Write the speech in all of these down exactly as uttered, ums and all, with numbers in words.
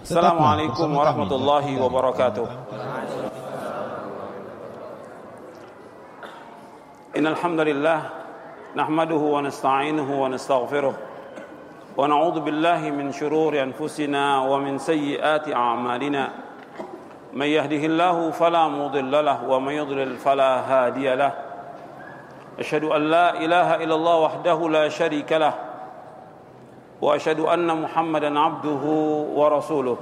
Assalamualaikum warahmatullahi wabarakatuh. Innal hamdalillah nahmaduhu wa nasta'inuhu wa nastaghfiruh wa na'udzu billahi min shururi anfusina wa min sayyiati a'malina. May yahdihillahu fala mudilla lahu wa may yudlil fala hadiya lahu. Asyhadu an la ilaha illallah wahdahu la syarika lahu wa asyhadu anna Muhammadan abduhu wa rasuluh.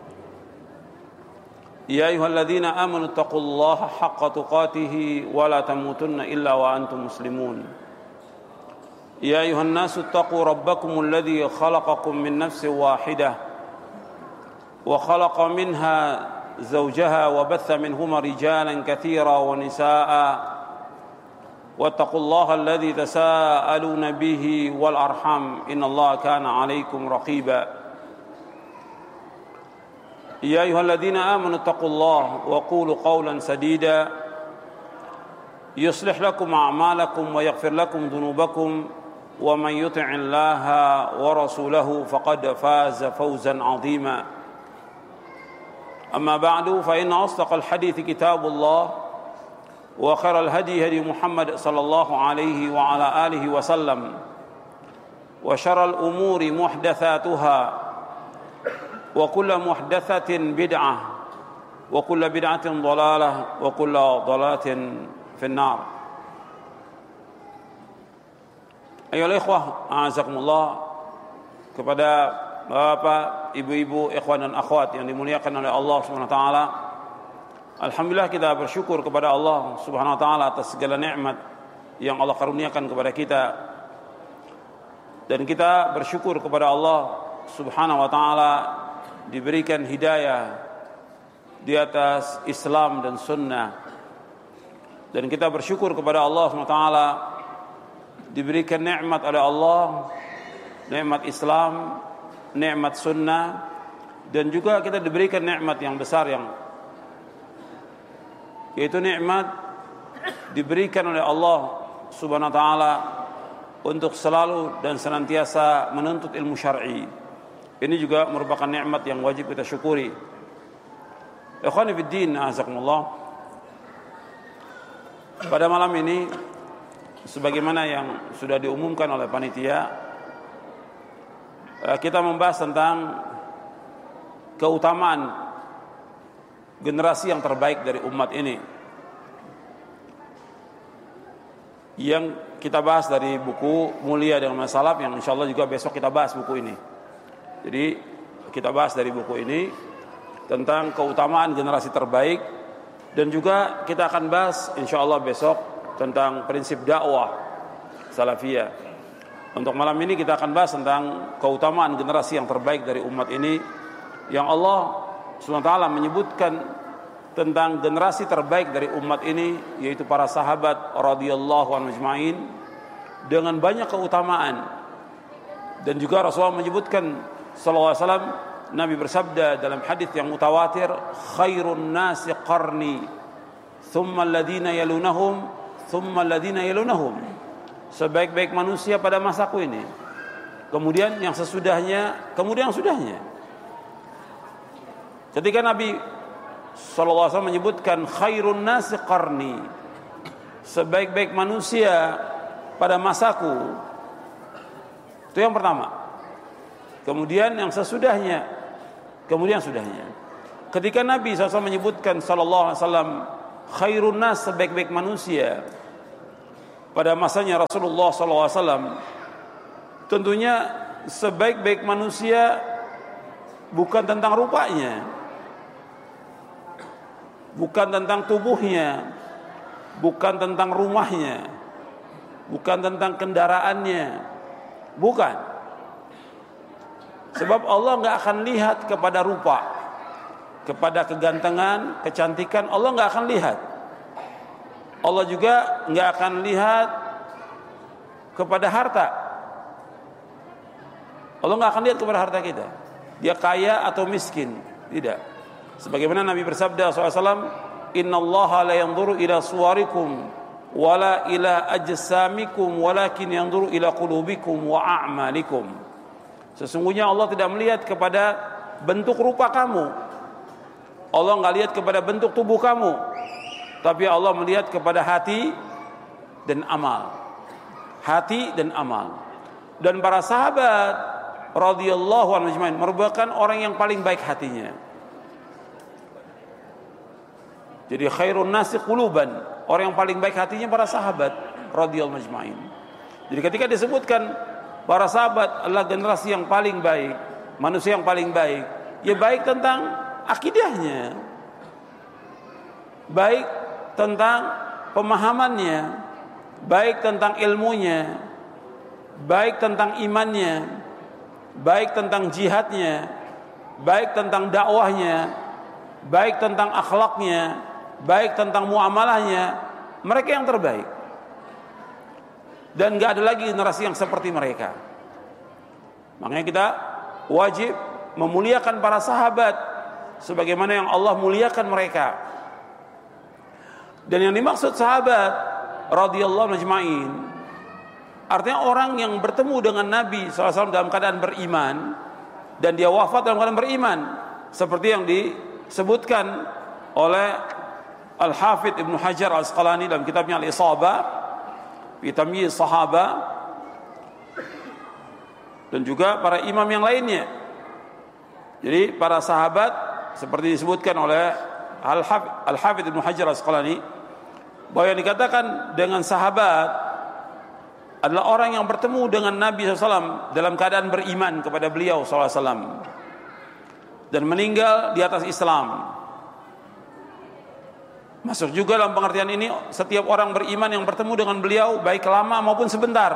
Ya ayyuhalladzina amanu taqullaha haqqa tuqatih wa la tamutunna illa wa antum muslimun. Ya ayyuhan nasu taqu rabbakumul ladzi khalaqakum min nafsin wahidah wa khalaqa minha zawjaha wa batha minhuma rijalan katsiran wa nisaa'a. واتقوا الله الذي تساءلون به والأرحام إن الله كان عليكم رقيبا يا أيها الذين آمنوا اتقوا الله وقولوا قولا سديدا يصلح لكم أعمالكم ويغفر لكم ذنوبكم ومن يطع الله ورسوله فقد فاز فوزا عظيما أما بعد فإن أصدق الحديث كتاب الله وخير الهدي هدي محمد صلى الله عليه وعلى آله وسلم وشر الأمور محدثاتها وكل محدثة بدعة وكل بدعة ضلالة وكل ضلالة في النار. أيها الإخوة أعزكم الله, kepada bapak, ibu-ibu, ikhwan dan akhwat yang dimuliakan oleh Allah Subhanahu wa taala, alhamdulillah kita bersyukur kepada Allah Subhanahu wa taala atas segala nikmat yang Allah karuniakan kepada kita, dan kita bersyukur kepada Allah Subhanahu wa taala diberikan hidayah di atas Islam dan sunnah, dan kita bersyukur kepada Allah Subhanahu wa taala diberikan nikmat oleh Allah, nikmat Islam, nikmat sunnah, dan juga kita diberikan nikmat yang besar, yang yaitu nikmat diberikan oleh Allah Subhanahu wa taala untuk selalu dan senantiasa menuntut ilmu syar'i. Ini juga merupakan nikmat yang wajib kita syukuri. Ikhwani fid din, azakumullah. Pada malam ini, sebagaimana yang sudah diumumkan oleh panitia, kita membahas tentang keutamaan generasi yang terbaik dari umat ini, yang kita bahas dari buku Mulia dengan Masalaf, yang insyaallah juga besok kita bahas buku ini. Jadi kita bahas dari buku ini tentang keutamaan generasi terbaik, dan juga kita akan bahas insyaallah besok tentang prinsip dakwah salafiyah. Untuk malam ini kita akan bahas tentang keutamaan generasi yang terbaik dari umat ini, yang Allah Subhanahu wa taala menyebutkan tentang generasi terbaik dari umat ini, yaitu para sahabat radhiyallahu anhum ajma'in, dengan banyak keutamaan. Dan juga Rasulullah menyebutkan sallallahu alaihi wasallam, Nabi bersabda dalam hadis yang mutawatir, khairun nasi qarni thumma alladhina yalunahum thumma alladhina yalunahum. Sebaik-baik manusia pada masaku ini, kemudian yang sesudahnya, kemudian yang sudahnya. Ketika Nabi sallallahu alaihi wasallam menyebutkan khairun nasi qarni, sebaik-baik manusia pada masaku, itu yang pertama. Kemudian yang sesudahnya, kemudian yang sudahnya. Ketika Nabi sallallahu alaihi wasallam menyebutkan sallallahu alaihi wasallam khairun nas, sebaik-baik manusia pada masanya Rasulullah sallallahu alaihi wasallam, tentunya sebaik-baik manusia bukan tentang rupanya, bukan tentang tubuhnya, bukan tentang rumahnya, bukan tentang kendaraannya, bukan. Sebab Allah enggak akan lihat kepada rupa, kepada kegantengan, kecantikan, Allah enggak akan lihat. Allah juga enggak akan lihat kepada harta. Allah enggak akan lihat kepada harta kita, dia kaya atau miskin, tidak. Sebagaimana Nabi bersabda sallallahu alaihi wasallam, innallaha la yanzuru ila suwarikum wala ila ajsamikum walakin yanzuru ila qulubikum wa a'malikum. Sesungguhnya Allah tidak melihat kepada bentuk rupa kamu. Allah nggak lihat kepada bentuk tubuh kamu, tapi Allah melihat kepada hati dan amal. Hati dan amal. Dan para sahabat radhiyallahu anhum ajmain merupakan orang yang paling baik hatinya. Jadi khairun nasi quluban, orang yang paling baik hatinya para sahabat radhiyallahu ajmain. Jadi ketika disebutkan para sahabat adalah generasi yang paling baik, manusia yang paling baik, ya baik tentang akidahnya, baik tentang pemahamannya, baik tentang ilmunya, baik tentang imannya, baik tentang jihadnya, baik tentang dakwahnya, baik tentang akhlaknya, baik tentang muamalahnya. Mereka yang terbaik. Dan gak ada lagi generasi yang seperti mereka. Makanya kita wajib memuliakan para sahabat sebagaimana yang Allah muliakan mereka. Dan yang dimaksud sahabat radhiyallahu ajmain, artinya orang yang bertemu dengan Nabi shallallahu alaihi wasallam dalam keadaan beriman dan dia wafat dalam keadaan beriman, seperti yang disebutkan oleh Al-Hafidh Ibnu Hajar Al-Asqalani dalam kitabnya Al-Isabah fi Tamyiz Sahaba, dan juga para imam yang lainnya. Jadi para sahabat seperti disebutkan oleh Al-Hafidh Ibnu Hajar Al-Asqalani, bahwa yang dikatakan dengan sahabat adalah orang yang bertemu dengan Nabi shallallahu alaihi wasallam dalam keadaan beriman kepada beliau shallallahu alaihi wasallam dan meninggal di atas Islam. Masuk juga dalam pengertian ini setiap orang beriman yang bertemu dengan beliau baik lama maupun sebentar,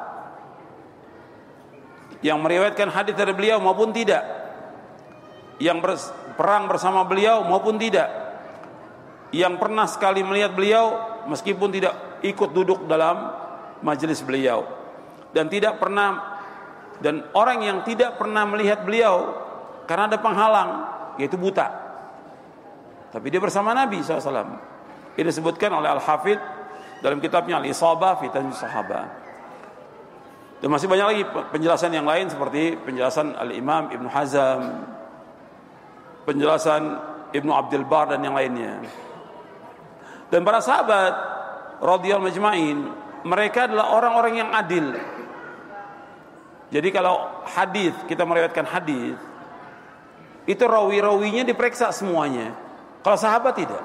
yang meriwayatkan hadis dari beliau maupun tidak, yang berperang bersama beliau maupun tidak, yang pernah sekali melihat beliau meskipun tidak ikut duduk dalam majelis beliau, dan tidak pernah, dan orang yang tidak pernah melihat beliau karena ada penghalang, yaitu buta, tapi dia bersama Nabi shallallahu alaihi wasallam. Ini disebutkan oleh Al-Hafidh dalam kitabnya Al-Isabah fi Tamyiz Sahaba. Dan masih banyak lagi penjelasan yang lain seperti penjelasan Al-Imam Ibnu Hazm, penjelasan Ibnu Abdul Bar dan yang lainnya. Dan para sahabat radhiyallahu ajmain, mereka adalah orang-orang yang adil. Jadi kalau hadis, kita meriwayatkan hadis, itu rawi-rawinya diperiksa semuanya. Kalau sahabat tidak.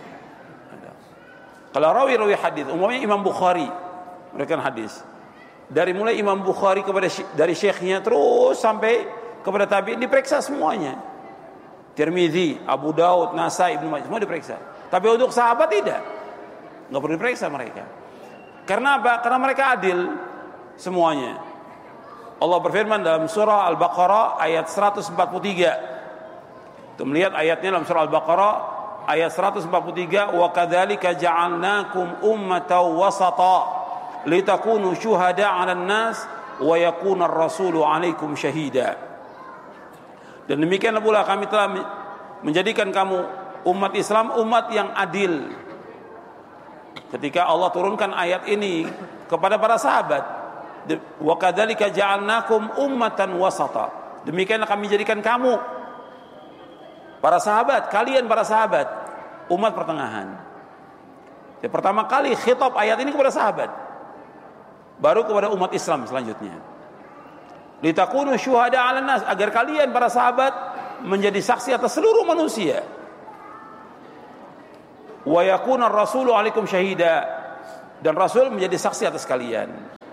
Kalau rawi-rawi hadis, umumnya Imam Bukhari meriwayatkan hadis, dari mulai Imam Bukhari kepada dari syekhnya terus sampai kepada tabi'in diperiksa semuanya. Tirmizi, Abu Daud, Nasai, Ibnu Majah semua diperiksa. Tapi untuk sahabat tidak, nggak perlu diperiksa mereka. Karena apa? Karena mereka adil semuanya. Allah berfirman dalam surah Al-Baqarah ayat seratus empat puluh tiga. Kita melihat ayatnya dalam surah Al-Baqarah ayat seratus empat puluh tiga, wa kadzalika ja'alnakum ummatan wasata litakunu syuhada 'alan nas wa yakuna ar-rasulu 'alaikum syahida. Dan demikianlah pula kami telah menjadikan kamu umat Islam umat yang adil. Ketika Allah turunkan ayat ini kepada para sahabat, wa kadzalika ja'alnakum ummatan wasata, demikianlah kami jadikan kamu para sahabat, kalian para sahabat, umat pertengahan. Ya, pertama kali khitab ayat ini kepada sahabat, baru kepada umat Islam selanjutnya. Litakunu syuhada 'alan nas, agar kalian para sahabat menjadi saksi atas seluruh manusia. Wa yakuna ar-rasulu 'alaikum syahida, dan Rasul menjadi saksi atas kalian.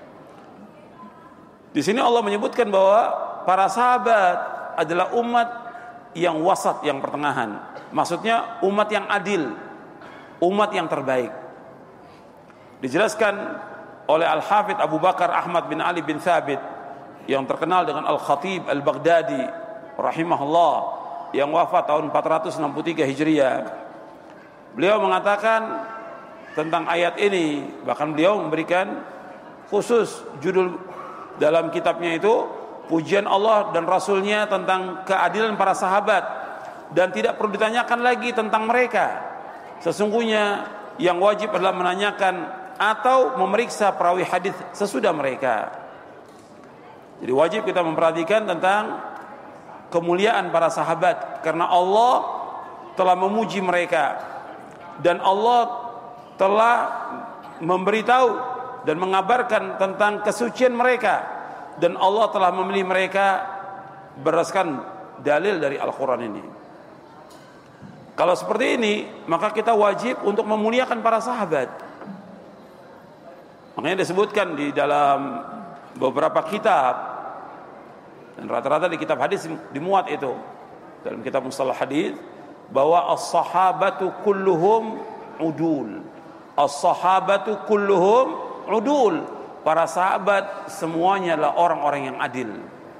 Di sini Allah menyebutkan bahwa para sahabat adalah umat yang wasat, yang pertengahan. Maksudnya umat yang adil, umat yang terbaik. Dijelaskan oleh Al-Hafidh Abu Bakar Ahmad bin Ali bin Thabit, yang terkenal dengan Al-Khatib Al-Baghdadi rahimahullah, yang wafat tahun empat ratus enam puluh tiga Hijriah. Beliau mengatakan tentang ayat ini, bahkan beliau memberikan khusus judul dalam kitabnya itu, pujian Allah dan Rasulnya tentang keadilan para sahabat, dan tidak perlu ditanyakan lagi tentang mereka. Sesungguhnya yang wajib adalah menanyakan atau memeriksa perawi hadis sesudah mereka. Jadi wajib kita memperhatikan tentang kemuliaan para sahabat karena Allah telah memuji mereka dan Allah telah memberitahu dan mengabarkan tentang kesucian mereka dan Allah telah memilih mereka berdasarkan dalil dari Al-Quran ini. Kalau seperti ini, maka kita wajib untuk memuliakan para sahabat. Makanya disebutkan di dalam beberapa kitab, dan rata-rata di kitab hadis dimuat itu, dalam kitab mustalah hadis, bahwa as-sahabatu kulluhum udul. As-sahabatu kulluhum udul. Para sahabat semuanya adalah orang-orang yang adil.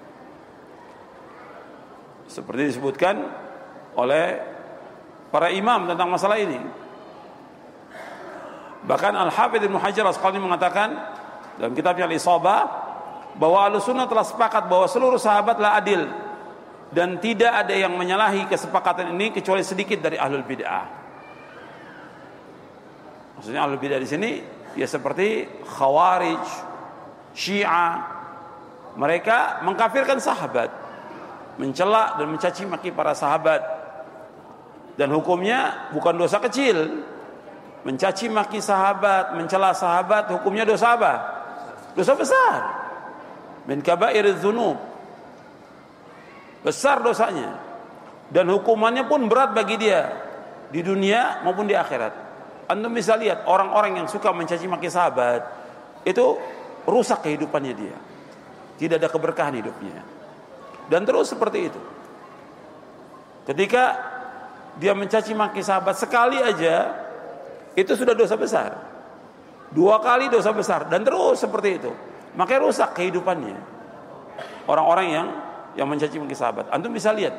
Seperti disebutkan oleh para imam tentang masalah ini. Bahkan Al-Hafidz Ibnu Hajar Asqalani mengatakan dalam kitabnya Al-Isabah bahwa Ahlussunnah telah sepakat bahwa seluruh sahabatlah adil dan tidak ada yang menyalahi kesepakatan ini kecuali sedikit dari ahlul bid'ah. Maksudnya ahlul bid'ah di sini ya seperti Khawarij, Syiah. Mereka mengkafirkan sahabat, mencela dan mencaci maki para sahabat. Dan hukumnya bukan dosa kecil. Mencaci maki sahabat, mencela sahabat, hukumnya dosa apa? Dosa besar. Min kabairiz dzunub. Besar dosanya. Dan hukumannya pun berat bagi dia di dunia maupun di akhirat. Antum bisa lihat orang-orang yang suka mencaci maki sahabat itu rusak kehidupannya dia. Tidak ada keberkahan hidupnya. Dan terus seperti itu. Ketika dia mencaci maki sahabat sekali aja, itu sudah dosa besar. Dua kali dosa besar dan terus seperti itu. Makanya rusak kehidupannya. Orang-orang yang yang mencaci maki sahabat. Antum bisa lihat.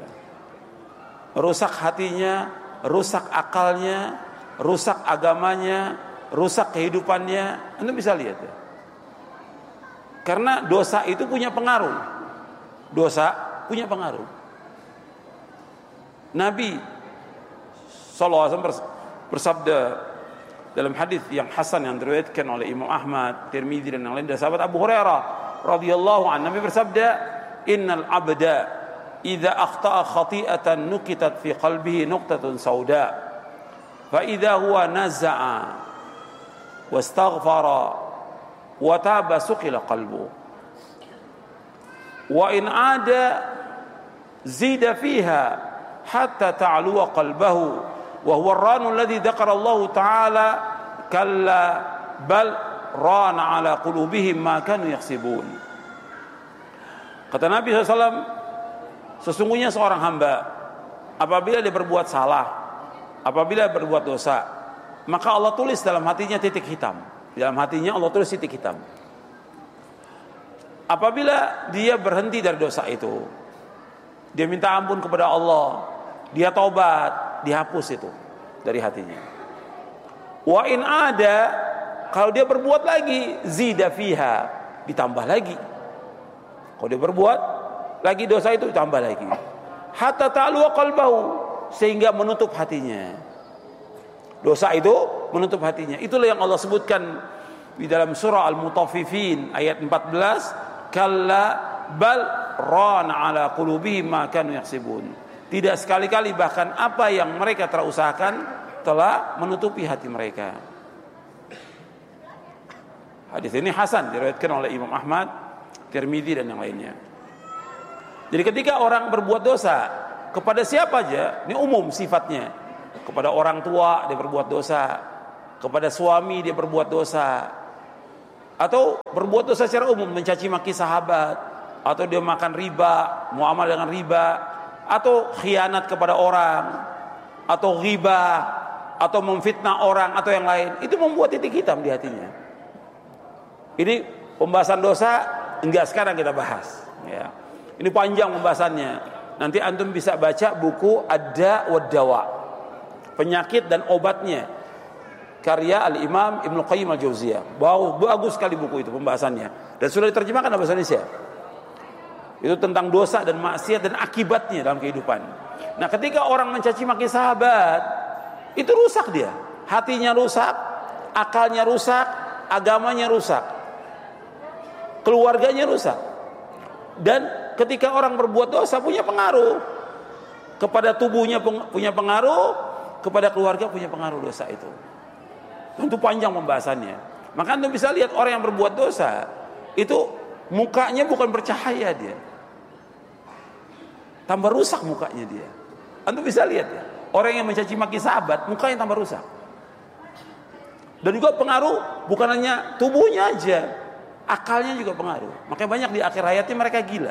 Rusak hatinya, rusak akalnya, rusak agamanya, rusak kehidupannya. Antum bisa lihat ya. Karena dosa itu punya pengaruh. Dosa punya pengaruh. Nabi sallallahu alaihi wasallam bersabda dalam hadis yang hasan yang diriwayatkan oleh Imam Ahmad, Tirmidzi dan yang lain dari sahabat Abu Hurairah radhiyallahu anhu, Nabi bersabda, "Innal 'abda idza akhta'a khati'atan nukitat fi qalbihi nuqtatun sauda, fa idza huwa naza'a wastaghfara wa taba suqila qalbu wa in 'ada zida fiha hatta ta'luwa qalbahu wa huwa ar-ranu alladhi dzakara Allah ta'ala kalla bal rana ala qulubihim ma kanu yaksibun." Kata Nabi shallallahu alaihi wasallam, sesungguhnya seorang hamba apabila dia berbuat salah, apabila berbuat dosa, maka Allah tulis dalam hatinya titik hitam. Dalam hatinya Allah tulis titik hitam. Apabila dia berhenti dari dosa itu, dia minta ampun kepada Allah, dia taubat, dihapus itu dari hatinya. Wa in ada, kalau dia berbuat lagi, zida fiha, ditambah lagi. Kalau dia berbuat lagi dosa itu, ditambah lagi. Hatta ta'luwa qalbahu, sehingga menutup hatinya. Dosa itu menutup hatinya. Itulah yang Allah sebutkan di dalam surah Al-Mutaffifin ayat empat belas, kalla bal rana ala qulubihim ma kanu yaksibun. Tidak sekali-kali, bahkan apa yang mereka telah usahakan telah menutupi hati mereka. Hadis ini hasan, diriwayatkan oleh Imam Ahmad, Tirmidzi dan yang lainnya. Jadi ketika orang berbuat dosa kepada siapa aja, ini umum sifatnya. Kepada orang tua dia berbuat dosa, kepada suami dia berbuat dosa, atau berbuat dosa secara umum, mencaci maki sahabat, atau dia makan riba, muamalah dengan riba, atau khianat kepada orang, atau ghibah, atau memfitnah orang, atau yang lain, itu membuat titik hitam di hatinya. Ini pembahasan dosa enggak sekarang kita bahas ya. Ini panjang pembahasannya. Nanti antum bisa baca buku Ad-Da' wa Dawa, penyakit dan obatnya, karya Al-Imam Ibnu Qayyim Al-Jauziyah. Bagus sekali buku itu pembahasannya, dan sudah diterjemahkan dalam bahasa Indonesia. Itu tentang dosa dan maksiat dan akibatnya dalam kehidupan. Nah, ketika orang mencaci maki sahabat, itu rusak dia. Hatinya rusak, akalnya rusak, agamanya rusak, keluarganya rusak. Dan ketika orang berbuat dosa punya pengaruh kepada tubuhnya, punya pengaruh kepada keluarga, punya pengaruh dosa itu. Tentu panjang pembahasannya. Maka Anda bisa lihat orang yang berbuat dosa itu mukanya bukan bercahaya dia, tambah rusak mukanya dia. Anda bisa lihat ya, orang yang mencaci maki sahabat mukanya tambah rusak. Dan juga pengaruh bukan hanya tubuhnya aja, akalnya juga pengaruh. Makanya banyak di akhir hayatnya mereka gila.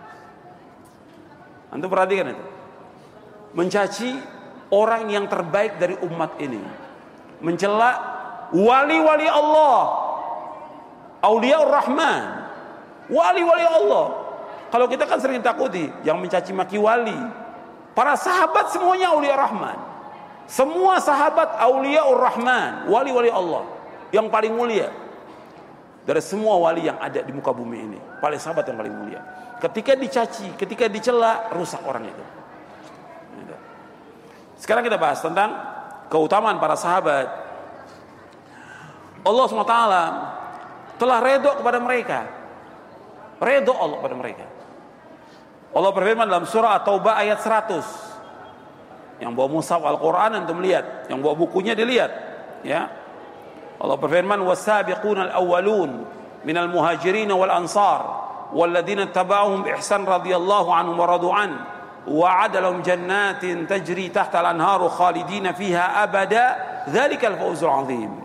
Antum perhatikan itu. Mencaci orang yang terbaik dari umat ini. Mencela wali-wali Allah, Auliyaur Rahman, wali-wali Allah. Kalau kita kan sering takuti yang mencaci maki wali. Para sahabat semuanya Auliyaur Rahman. Semua sahabat Auliyaur Rahman, wali-wali Allah yang paling mulia dari semua wali yang ada di muka bumi ini. Paling sahabat yang paling mulia. Ketika dicaci, ketika dicela, rusak orang itu. Sekarang kita bahas tentang keutamaan para sahabat. Allah subhanahu wa taala telah redha kepada mereka. Redha Allah kepada mereka. Allah berfirman dalam surah At-Taubah ayat seratus. Yang bawa mushaf Al-Quran antum lihat, yang bawa bukunya dilihat, ya. Allah berfirman, "Was-sabiquna al-awwalun minal muhajirin wal ansar walladzina tabauhum ihsan radhiyallahu anhum wa radu an wa'ada lahum jannatin tajri tahta al-anharu khalidina fiha abada dzalikal fawzul 'adzim."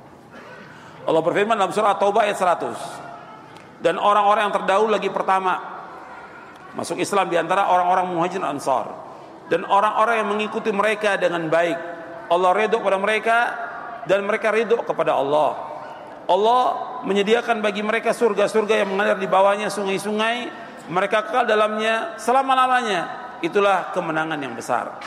Allah berfirman dalam surah At-Taubah ayat seratus. Dan orang-orang yang terdahulu lagi pertama masuk Islam di antara orang-orang muhajir dan ansar, dan orang-orang yang mengikuti mereka dengan baik, Allah ridho kepada mereka dan mereka ridho kepada Allah. Allah menyediakan bagi mereka surga-surga yang mengalir di bawahnya sungai-sungai, mereka kekal dalamnya selama-lamanya. Itulah kemenangan yang besar.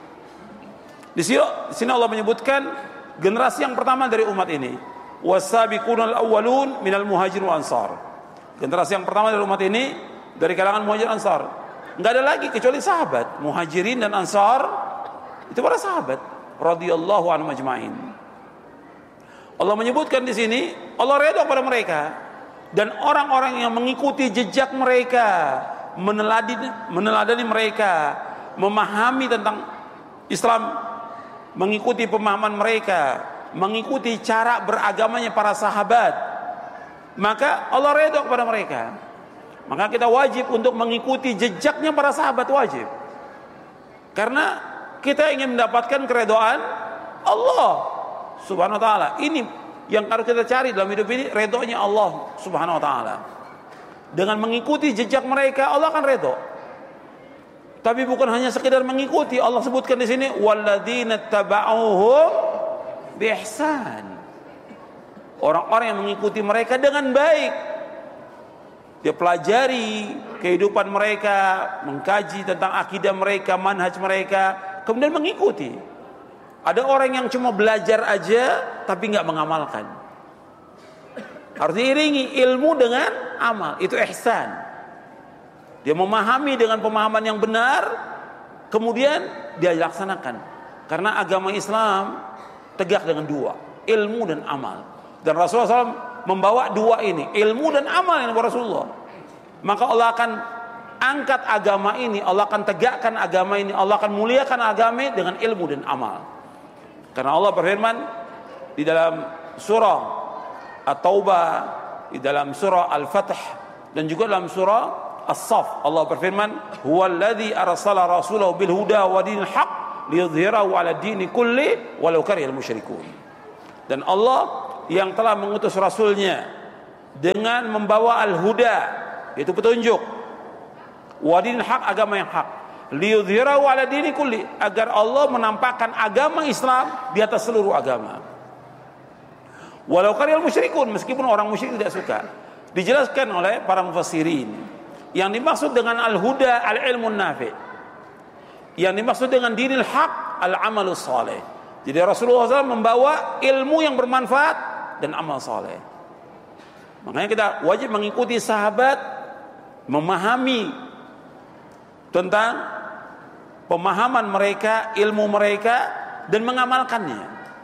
Di sini Allah menyebutkan generasi yang pertama dari umat ini, was-sabiqunal awwalun minal muhajirin wal ansar. Generasi yang pertama dari umat ini dari kalangan muhajir ansar. Enggak ada lagi kecuali sahabat. Muhajirin dan ansar itu para sahabat radhiyallahu anhum ajmain. Allah menyebutkan di sini Allah redha kepada mereka dan orang-orang yang mengikuti jejak mereka, meneladani meneladani mereka, memahami tentang Islam, mengikuti pemahaman mereka, mengikuti cara beragamanya para sahabat, maka Allah redha kepada mereka. Maka kita wajib untuk mengikuti jejaknya para sahabat, wajib. Karena kita ingin mendapatkan keridhaan Allah Subhanahu wa taala. Ini yang harus kita cari dalam hidup ini, ridhonya Allah Subhanahu wa taala. Dengan mengikuti jejak mereka Allah akan ridho. Tapi bukan hanya sekedar mengikuti, Allah sebutkan di sini walladzina tabauhum biihsan. Orang-orang yang mengikuti mereka dengan baik. Dia pelajari kehidupan mereka, mengkaji tentang akidah mereka, manhaj mereka, kemudian mengikuti. Ada orang yang cuma belajar aja tapi nggak mengamalkan. Harus diiringi ilmu dengan amal, itu ihsan. Dia memahami dengan pemahaman yang benar, kemudian dia laksanakan. Karena agama Islam tegak dengan dua, ilmu dan amal. Dan Rasulullah shallallahu alaihi wasallam membawa dua ini, ilmu dan amal yang Rasulullah. Maka Allah akan angkat agama ini, Allah akan tegakkan agama ini, Allah akan muliakan agama ini dengan ilmu dan amal. Karena Allah berfirman di dalam surah At-Taubah, di dalam surah Al-Fath, dan juga dalam surah As-Saff, Allah berfirman, "Huwallazi arsala rasulahu bil huda wa dinil haqq liyudhhirahu 'ala dini kulli walau karihal musyrikun." Dan Allah yang telah mengutus Rasulnya dengan membawa al-huda, yaitu petunjuk, wadin hak, agama yang hak, liyudhhirahu 'ala dini kulli, agar Allah menampakkan agama Islam di atas seluruh agama. Walau karihal musyrikun, meskipun orang musyrik tidak suka. Dijelaskan oleh para mufassirin, yang dimaksud dengan al-huda al-ilmun nafi', yang dimaksud dengan dinil haq al-amalus saleh. Jadi Rasulullah shallallahu alaihi wasallam membawa ilmu yang bermanfaat dan amal saleh. Makanya kita wajib mengikuti sahabat, memahami tentang pemahaman mereka, ilmu mereka, dan mengamalkannya.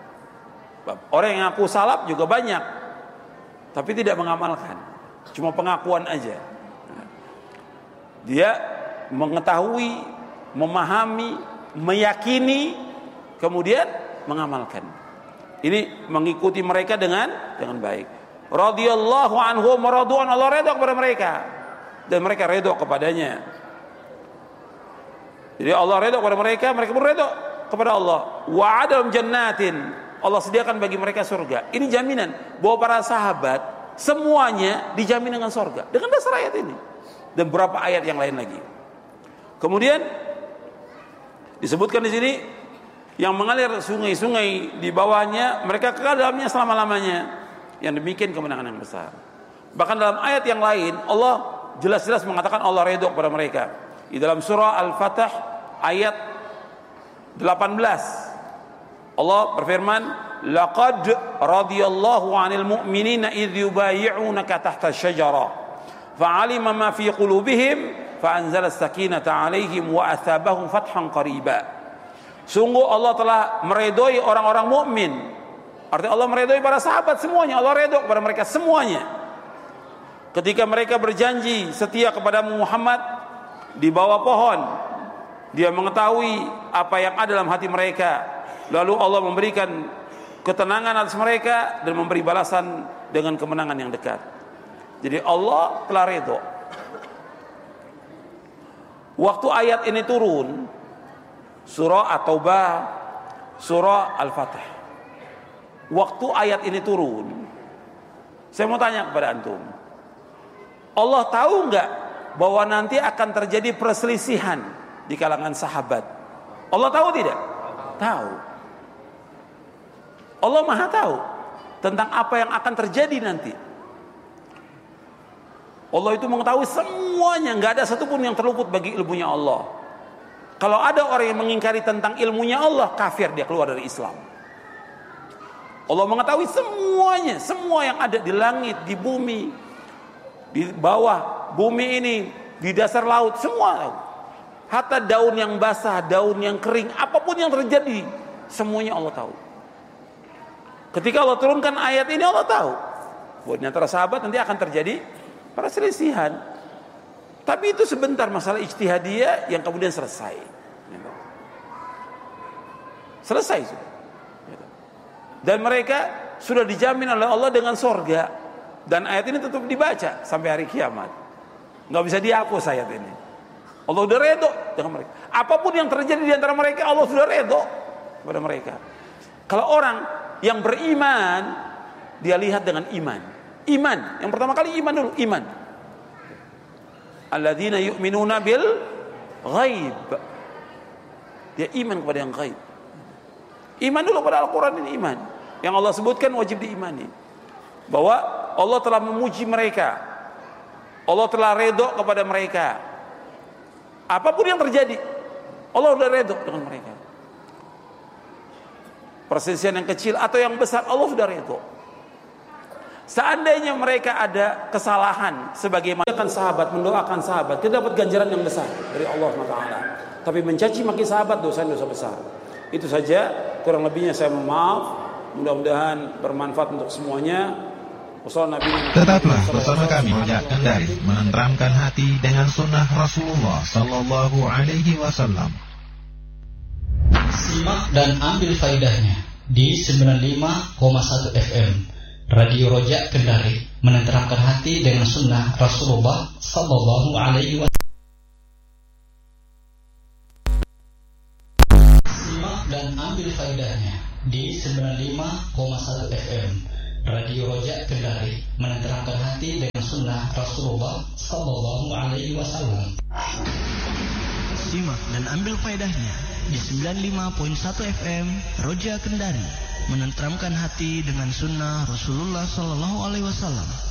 Orang yang ngaku salaf juga banyak, tapi tidak mengamalkan, cuma pengakuan aja. Dia mengetahui, memahami, meyakini, kemudian mengamalkan. Ini mengikuti mereka dengan dengan baik. Radhiyallahu anhum wa radwan, Allah redha kepada mereka dan mereka redha kepadanya. Jadi Allah redha kepada mereka, mereka pun redha kepada Allah. Wa'adahum jannatin, Allah sediakan bagi mereka surga. Ini jaminan bahwa para sahabat semuanya dijamin dengan surga dengan dasar ayat ini dan beberapa ayat yang lain lagi. Kemudian disebutkan di sini yang mengalir sungai-sungai di bawahnya, mereka kekal dalamnya selama-lamanya. Yang demikian kemenangan yang besar. Bahkan dalam ayat yang lain Allah jelas-jelas mengatakan Allah redha kepada mereka. Di dalam surah Al-Fatah ayat delapan belas Allah berfirman, laqad radiyallahu 'anil mu'minina idh yubayyi'unaka tahta asy-syajarah fa'alima ma fi qulubihim fa'anzala as-sakinata 'alaihim wa athabahum fathan qariba. Sungguh Allah telah meredoi orang-orang mukmin. Artinya Allah meredoi para sahabat semuanya, Allah redha kepada mereka semuanya. Ketika mereka berjanji setia kepada Muhammad di bawah pohon, dia mengetahui apa yang ada dalam hati mereka. Lalu Allah memberikan ketenangan atas mereka dan memberi balasan dengan kemenangan yang dekat. Jadi Allah telah redha. Waktu ayat ini turun, surah At-Taubah, surah Al-Fatah. Waktu ayat ini turun, saya mau tanya kepada antum, Allah tahu nggak bahwa nanti akan terjadi perselisihan di kalangan sahabat? Allah tahu tidak? Tahu. Allah Maha tahu tentang apa yang akan terjadi nanti. Allah itu mengetahui semuanya, nggak ada satupun yang terluput bagi ilmunya Allah. Kalau ada orang yang mengingkari tentang ilmunya Allah, kafir, dia keluar dari Islam. Allah mengetahui semuanya, semua yang ada di langit, di bumi, di bawah bumi ini, di dasar laut, semua tahu. Hatta daun yang basah, daun yang kering, apapun yang terjadi, semuanya Allah tahu. Ketika Allah turunkan ayat ini, Allah tahu bahwa di antara sahabat nanti akan terjadi perselisihan. Tapi itu sebentar, masalah ijtihadiyah yang kemudian selesai. Selesai sudah. Dan mereka sudah dijamin oleh Allah dengan surga. Dan ayat ini tetap dibaca sampai hari kiamat. Nggak bisa dihapus ayat ini. Allah sudah redha dengan mereka. Apapun yang terjadi di antara mereka, Allah sudah redha kepada mereka. Kalau orang yang beriman, dia lihat dengan iman. Iman, yang pertama kali iman dulu, iman. Alladzina yu'minuna bil ghaib. Dia iman kepada yang ghaib. Iman dulu pada Al-Quran ini, iman. Yang Allah sebutkan wajib diimani. Bahwa Allah telah memuji mereka, Allah telah redha kepada mereka. Apapun yang terjadi, Allah sudah redha dengan mereka. Perselisihan yang kecil atau yang besar, Allah sudah redha. Seandainya mereka ada kesalahan, sebagaimana sahabat mendoakan sahabat, kita dapat ganjaran yang besar dari Allah subhanahu wa taala. Tapi mencaci maki sahabat dosa-dosa besar. Itu saja, kurang lebihnya saya mohon maaf. Mudah-mudahan bermanfaat untuk semuanya. Tetaplah bersama kami Rojak Kendari, menenteramkan hati dengan sunnah Rasulullah Sallallahu Alaihi Wasallam. Simak dan ambil faedahnya di sembilan puluh lima koma satu F M Radio Rojak Kendari, menenteramkan hati dengan sunnah Rasulullah Sallallahu Alaihi Wasallam. Simak dan ambil faedahnya di sembilan puluh lima koma satu F M Radio Rojak Kendari, menenteramkan hati dengan sunnah Rasulullah Sallallahu Alaihi Wasallam. Simak dan ambil faedahnya di sembilan puluh lima koma satu F M Rojak Kendari, menenteramkan hati dengan sunnah Rasulullah Sallallahu Alaihi Wasallam.